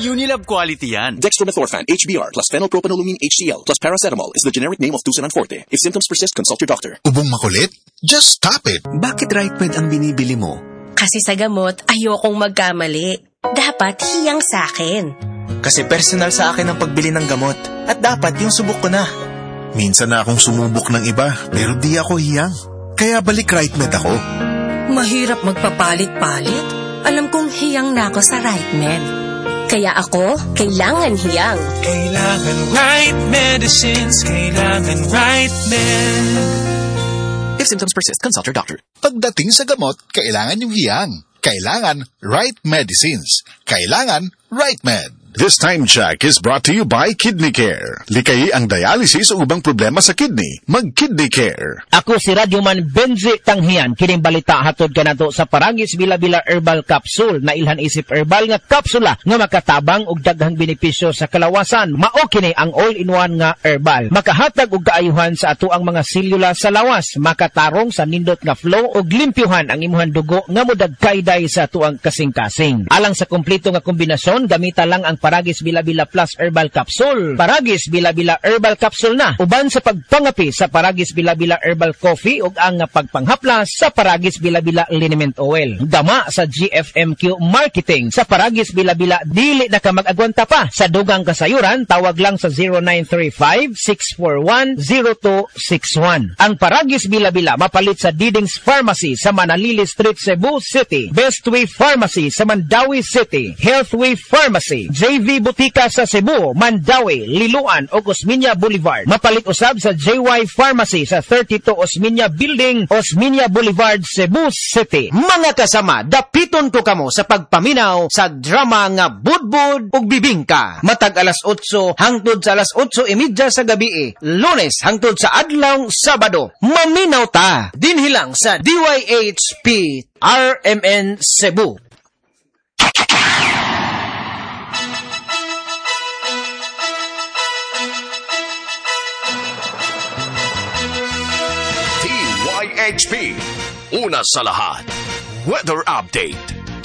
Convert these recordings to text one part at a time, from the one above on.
Unilab quality yan. Dextromethorphan HBr plus phenylpropanolamine HCl plus paracetamol is the generic name of Tusinan Forte. If symptoms persist, consult your doctor. Ubong makulit? Just stop it. Bakit RightMed ang binibili mo? Kasi sa gamot, ayokong magkamali. Dapat hiyang sa akin. Kasi personal sa akin ang pagbili ng gamot. At dapat yung subok ko na. Minsan na akong sumubok ng iba, pero di ako hiyang. Kaya balik RightMed ako. Mahirap magpapalit-palit. Alam kong hiyang na ako sa RightMed. Kaya ako, kailangan hiyang. Kailangan right medicines. Kailangan RightMed. If symptoms persist, consult your doctor. Pagdating sa gamot, kailangan yung hiyang. Kailangan right medicines. Kailangan RightMed. This time check is brought to you by Kidney Care. Likay ang dialysis o ubang problema sa kidney. Mag-Kidney Care. Ako si Radyoman Benzi Tanghian. Kining balita hatod kanato sa Paragis Bila-Bila Herbal Capsule na ilhan isip herbal nga kapsula nga makatabang og daghang benepisyo sa kalawasan. Mao kini ang all-in-one nga herbal. Makahatag og kaayuhan sa ato ang mga selula sa lawas. Makatarong sa nindot nga flow og limpyuhan ang imuhang dugo nga modagkayday sa ato ang kasing-kasing. Alang sa kompleto nga kombinasyon, gamita lang ang Paragis Bila-Bila Plus Herbal Capsule. Paragis Bila-Bila Herbal Capsule na. Uban sa pagpangapi sa Paragis Bila-Bila Herbal Coffee ug ang pagpanghaplas sa Paragis Bila-Bila Liniment Oil. Dama sa GFMQ Marketing. Sa Paragis Bila-Bila dili na ka mag-agwanta pa. Sa dugang kasayuran, tawag lang sa 0935-641-0261. Ang Paragis Bila-Bila mapalit sa Diding's Pharmacy sa Manalili Street, Cebu City. Bestway Pharmacy sa Mandawi City. Healthway Pharmacy, JV Butika sa Cebu, Mandawi, Liloan o Osmeña Boulevard. Mapalit usab sa JY Pharmacy sa 32 Osmeña Building, Osmeña Boulevard, Cebu City. Mga kasama, dapiton ko kamo sa pagpaminaw sa drama nga Budbud ug Bibingka. Matag alas 8 hangtod sa alas 8:30 sa gabi. Lunes hangtod sa adlaw Sabado. Maminaw ta dinhi lang sa DYHP RMN Cebu. DYHP, una sa lahat, weather update.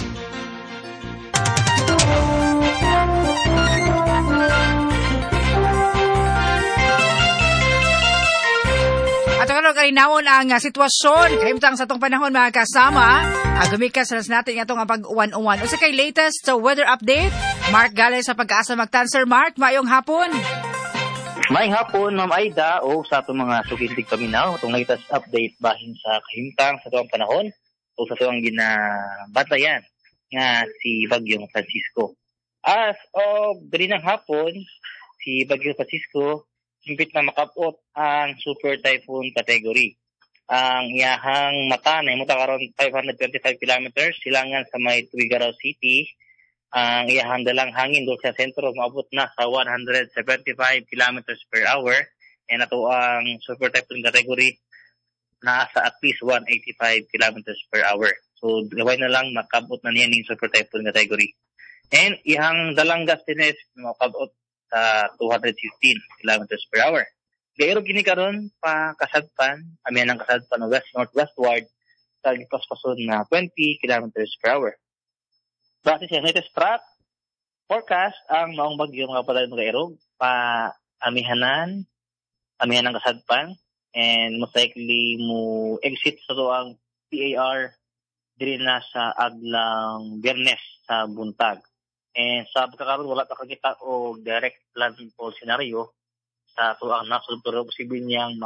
At ang kalinawon ang sitwasyon, kahimtang sa itong panahon mga kasama, gumikas natin itong pag-uwan-uwan. O sa kay latest weather update, Mark Gale sa Pag-asa Magtanser. Mark, maayong hapon. Maayong hapon, Ma'am Aida, o sa itong mga sukintig paminaw, itong latest update bahin sa kahimtang sa itong panahon, o sa itong ginabatayan nga si Bagyong Francisco. As of dali ng hapon, si Bagyong Francisco, himpit na makapot ang super typhoon category. Ang iyahang mata na imuta karon 525 kilometers silangan sa may Tuiguegarao City. Ang iyahang dalang hangin doon sa sentro maabot na sa 175 kilometers per hour. And ato ang super typhoon category nasa at least 185 kilometers per hour. So gaway na lang makabot na niya ng super typhoon category. And iyahang dalang gustiness makabot sa 215 kilometers per hour. Gayro gini karon pa kasadpan, amihan ang kasadpan o northwestward sa gipaspason na 20 kilometers per hour. Base sa latest track forecast, ang maong bagyo mga padayon gairog pa amihan ang kasadpan and most likely mo exit sa tuang PAR diri na sa adlang Biyernes sa buntag. And sa pagkakaroon, wala pa kakita o direct landfall scenario sa tuang nasod pero posible niyang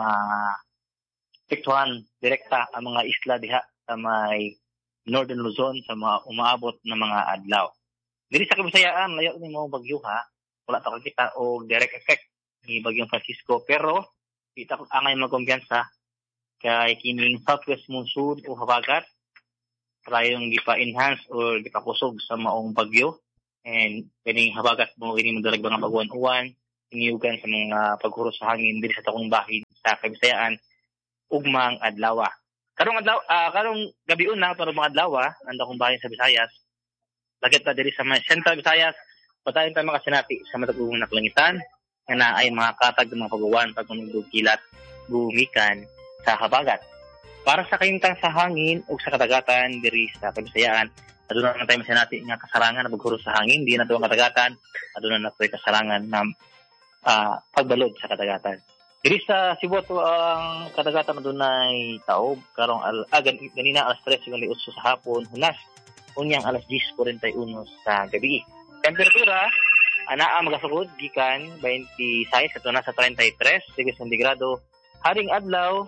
ma-epektuhan direkta ang mga isla diha sa may Northern Luzon sa mga umaabot na mga adlaw. Diri sa Kabisayaan, layo ni mo bagyo ha, wala pa kakita o direct effect ni Bagyong Francisco pero kita ko angay magkumpiyansa kay kining southwest monsoon o habagat karayong gipa-enhance o gipakusog sa maong bagyo. And kining habagat mo kining madalag mga pag-uwan-uwan, iniugan sa mga paghuros sa hangin diri sa takong bahin sa Kabisayaan ugmang adlaw. Karong gabi una para mga adlaw anda kong bahin sa Visayas. Lagit ta diri sa mga Central Visayas, patayon ta mga sinati sa matagong naklangitan nga naay mga katag ng mga pag-uwan pagmundog kilat gumikan sa habagat. Para sa kayumtang sa hangin ug sa kadagatan diri sa Kabisayaan, Aduna na tayo masinati nga kasarangan na maghuro sa hangin, di na ito ang katagatan. Aduna na ito kasarangan na pagbalod sa katagatan. Diri sa Cebu to ang katagatan adunay taob karong ganina alas 3 ug 8 sa hapon hunas unyang alas 10:41 sa gabi. Temperatura anaa magasugod gikan 26 adto sa 33 degrees sentigrado. Haring adlaw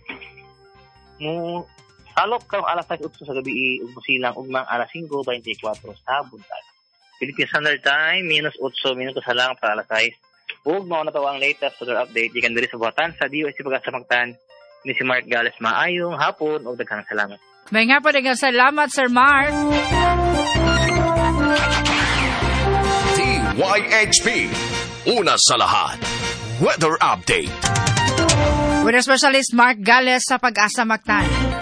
mo salok karong alas 8 sa gabi ug musilang ugmang alas 5:24 sa buntag. Philippine Standard Time -8 minutos lang para alas 6. Ug mao na to ang latest weather update gikan diri sa buhatan sa DOST Pagkasamagtan ni si Mark Gales. Maayong hapon ug daghang salamat. May nga po daghang salamat, Sir Mark. DYHP, una sa lahat, weather update. Weather specialist Mark Gales sa Pag-asa Mactan.